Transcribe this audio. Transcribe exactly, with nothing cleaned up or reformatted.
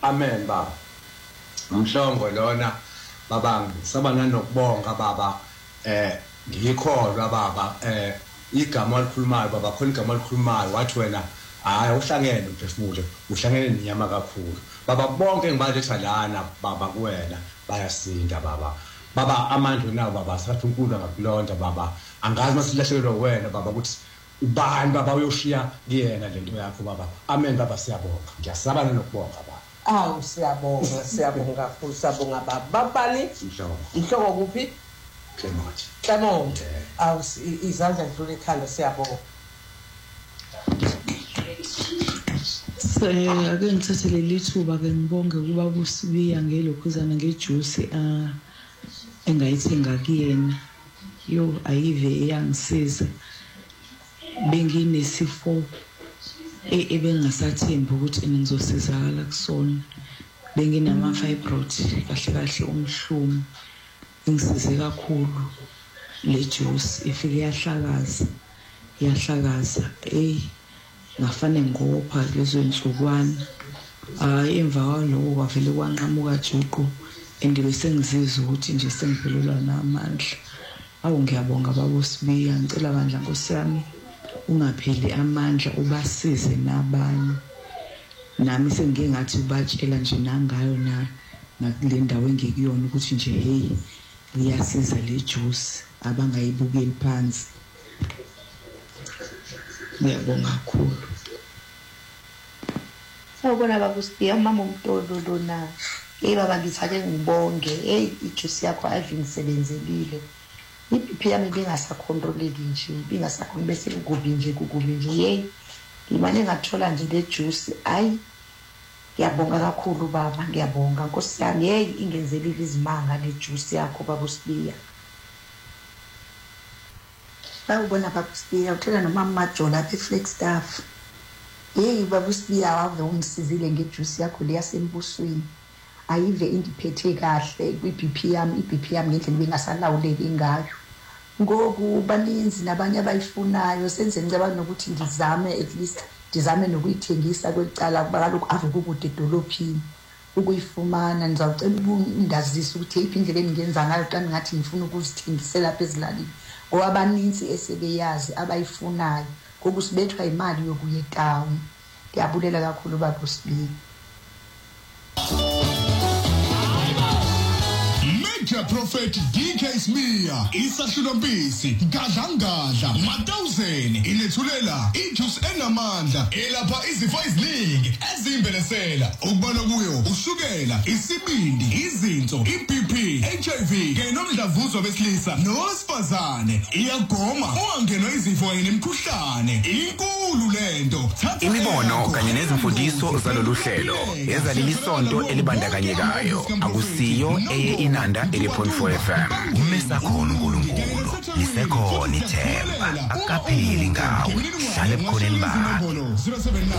Amen baba. Umhlongo lona baba ngisabana nokubonga baba eh ngikholwa baba eh igama olikhulumayo baba khona igama olikhulumayo wathi wena hayi uhlangene uphefumulo uhlangene nenyama kakhulu baba bonke engibaletha lana baba kuwena bayasinda baba baba amandla nawo baba sathi uNkulunkulu ngakulonda baba angazi masilahlekelwe wena baba ukuthi ubani baba uyoshiya kuyena lento yakho baba amen baba siyabonga ngiyasabana nokubonga baba awu siyabonga siyabonga kakhulu siyabonga baba babani inhloko inhloko kuphi Clement Clement awu izandla zidlule ekhanda siyabonga Eh ake ngithathe leli thuba ke ngibonge kuba kusibiya ngelokhuzana ngejuice ah engayithenga kuyena yo ayive yangisiza benginesifo ebengasathembi ukuthi ngizosizakala kusona benginama fibroid kahle kahle umhlumo ingisize kakhulu le juice ifike yahlakaza yahlakaza eh ngafane ngopha lezo insukwana hayi emva kwaloko kwavele kwanqamuka juqu endibe sengizizwa ukuthi nje sengiphelelwa namandla awu ngiyabonga baba uSibiya ngicela bandla Nkosi yami ungapheli amandla ubasize nabanye nami sengike ngathi ubatshela nje nangayo na nakule ndawo engekuyona ukuthi nje hey liyasiza le juice abangayibukeli phansi ngiyabonga kakhulu sawubona baba uSibiya mama uMtolo lona hey baba ngithake ngibonge hey ijuice yakho ayivingisebenzelile I B P yami bengasacontroleki nje bengasakhona bese kugubi nje kugubi nje hey imane ngathola nje le juice ayi ngiyabonga kakhulu baba ngiyabonga Nkosi yami hey ingenzelile izimanga le juice yakho baba uSibiya Sawubona baba uSibiya uthola nomama Majola apha eFlagstaff hey baba uSibiya wave ungisizile ngejuice yakho le yasembusweni ayive indiphethe kahle kwi B P yami I B P yami ngendlela bengasalawuleki ngayo ngoku baninzi nabanye abayifunayo senze ngicabanga nokuthi ngizame at least ngizame nokuyithengisa kwecala kuba kaloku ave kukude edolophini ukuyifumana ngizawucela ukundazisa ukuthi iphi indlela engingenza ngayo xa ngathi ngifuna ukuzithengisela lapha ezilalini ngoba abaninzi esebeyazi abayifunayo ngoku sibethwa imali yokuya etown ndiyabulela kakhulu baba uSibiya Prophet D K Smear isahlulo mpisi gadla ngadla one thousand ilethulela ijuice enamandla elapha izifo eziningi ezimbelesela ukubona kuyo ushukela isibindi izinso iB P H I V ke nomdlavuzo besilisa nosifazane iyagoma ungangenwa izifo enemkhuhlane inkulu lento imibono kanye nezimfundiso zalolu hlelo ezaleli sonto elibandakanyekayo akusiyo eye inanda eighty point four F M umesakhono uNkulunkulu lisekhona ithemba akapheli ngawe hlale ebukhoneni bakho